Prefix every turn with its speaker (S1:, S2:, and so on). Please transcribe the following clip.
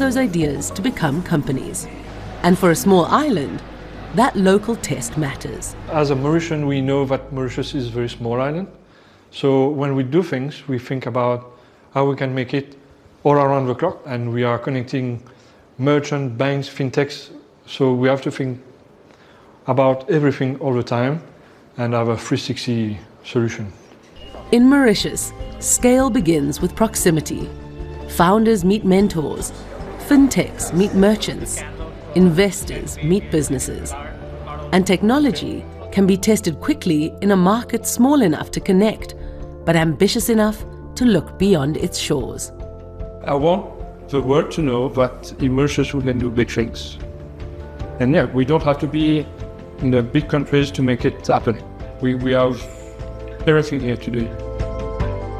S1: those ideas to become companies. And for a small island, that local test matters.
S2: As a Mauritian, we know that Mauritius is a very small island. So when we do things, we think about how we can make it all around the clock. And we are connecting merchants, banks, fintechs. So we have to think about everything all the time and have a 360 solution.
S1: In Mauritius, scale begins with proximity. Founders meet mentors, fintechs meet merchants, investors meet businesses. And technology can be tested quickly in a market small enough to connect, but ambitious enough to look beyond its shores.
S3: I want the world to know that in Mauritius we can do big things. And yeah, we don't have to be in the big countries to make it happen. We have everything here to do.